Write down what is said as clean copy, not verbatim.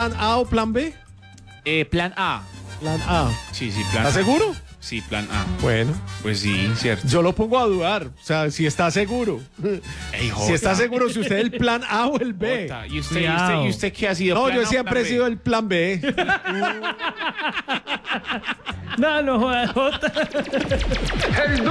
plan A o plan B? Plan A. Plan A. Sí, plan A. ¿Estás seguro? Sí, plan A. Bueno, Pues sí, cierto. yo lo pongo a dudar. O sea, si está seguro. Ey, Si está seguro, si usted es el plan A o el B. Jota, ¿Y usted qué ha sido? No, plan yo A o siempre he plan B? sido el plan B. No, no jodas, Jota.